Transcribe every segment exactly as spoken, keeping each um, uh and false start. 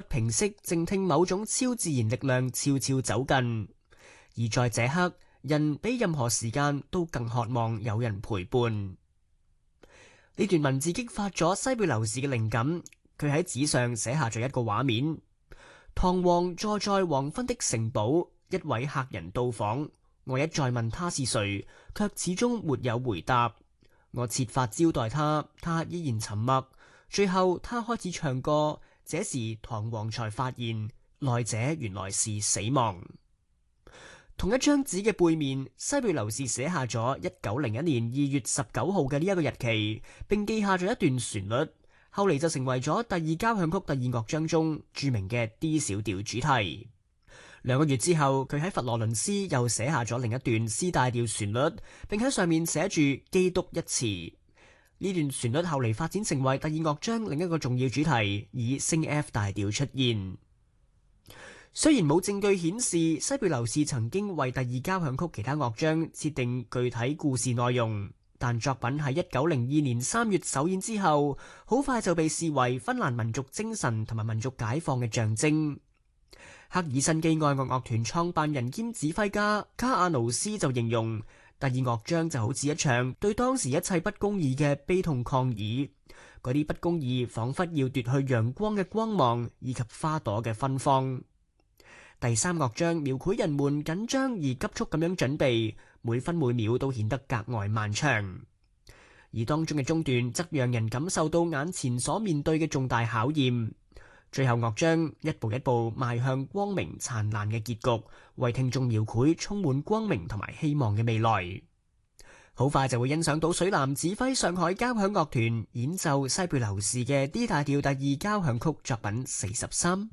平息，靜聽某種超自然力量悄悄走近。而在這刻，人比任何時間都更渴望有人陪伴。呢段文字激發咗西貝流士嘅靈感，佢喺紙上寫下咗一個畫面：唐王坐在黃昏的城堡，一位客人到訪，我一再問他是誰，卻始終沒有回答。我設法招待他，他依然沉默。最後他開始唱歌，這時唐王才發現來者原來是死亡。同一張紙嘅背面，西貝流士寫下咗一九零一年二月十九號嘅呢一個日期，並記下咗一段旋律，後嚟就成為咗第二交響曲第二樂章中著名嘅 D 小調主題。兩個月之後，佢喺佛羅倫斯又寫下咗另一段 C 大調旋律，並喺上面寫住基督一詞。呢段旋律後嚟發展成為第二樂章另一個重要主題，以升 F 大調出現。雖然冇證據顯示西貝流士曾經為第二交響曲其他樂章設定具體故事內容，但作品喺一九零二年三月首演之後，好快就被視為芬蘭民族精神同埋民族解放嘅象徵。赫爾辛基愛樂樂團創辦人兼指揮家卡亞努斯就形容第二樂章就好似一場對當時一切不公義嘅悲痛抗議，嗰啲不公義仿佛要奪去陽光嘅光芒以及花朵嘅芬芳。第三樂章描繪人們緊張而急速咁樣準備，每分每秒都顯得格外漫長。而當中嘅中段則讓人感受到眼前所面對嘅重大考驗。最後樂章一步一步邁向光明燦爛嘅結局，為聽眾描繪充滿光明同埋希望嘅未來。好快就會欣賞到水藍指揮上海交響樂團演奏西貝流士嘅 D 大調第二交響曲作品四十三。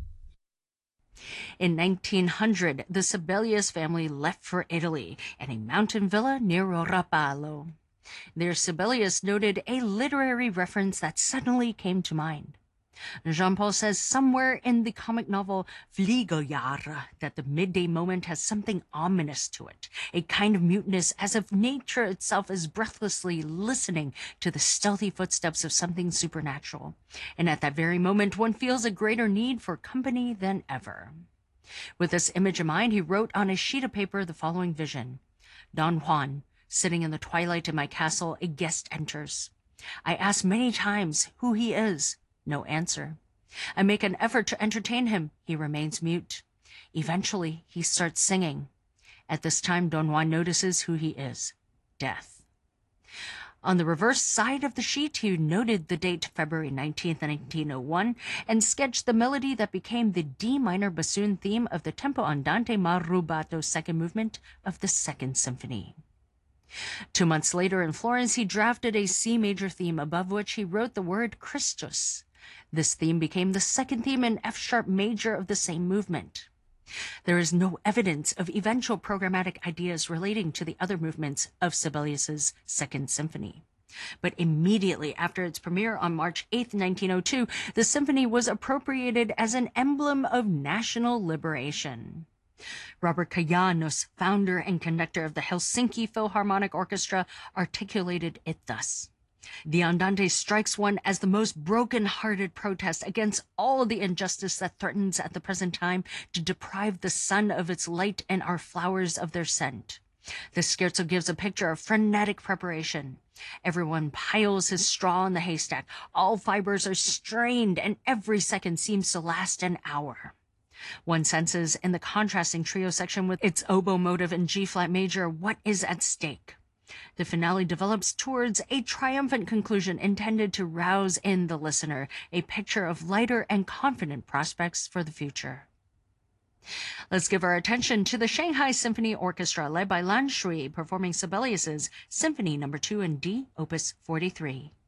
In nineteen hundred, the Sibelius family left for Italy and a mountain villa near Rapallo. There, Sibelius noted a literary reference that suddenly came to mind. Jean-Paul says somewhere in the comic novel Fliegerjahre that the midday moment has something ominous to it, a kind of muteness as if nature itself is breathlessly listening to the stealthy footsteps of something supernatural. And at that very moment, one feels a greater need for company than ever. With this image in mind, he wrote on a sheet of paper the following vision. Don Juan, sitting in the twilight in my castle, a guest enters. I ask many times who he is. No answer. I make an effort to entertain him. He remains mute. Eventually, he starts singing. At this time, Don Juan notices who he is. Death. On the reverse side of the sheet, he noted the date February nineteenth, nineteen oh one, and sketched the melody that became the D minor bassoon theme of the Tempo Andante ma rubato second movement of the Second Symphony. Two months later in Florence, he drafted a C major theme above which he wrote the word Christus. This theme became the second theme in F sharp major of the same movement. There is no evidence of eventual programmatic ideas relating to the other movements of Sibelius's Second Symphony. But immediately after its premiere on March eighth, nineteen oh two, the symphony was appropriated as an emblem of national liberation. Robert Kajanus, founder and conductor of the Helsinki Philharmonic Orchestra, articulated it thus. The Andante strikes one as the most broken-hearted protest against all the injustice that threatens at the present time to deprive the sun of its light and our flowers of their scent. The scherzo gives a picture of frenetic preparation. Everyone piles his straw in the haystack. All fibers are strained, and every second seems to last an hour. One senses in the contrasting trio section with its oboe motive in G-flat major what is at stake. The finale develops towards a triumphant conclusion intended to rouse in the listener a picture of lighter and confident prospects for the future. Let's give our attention to the Shanghai Symphony Orchestra led by Lan Shui performing Sibelius's Symphony number two in D, Opus forty-three.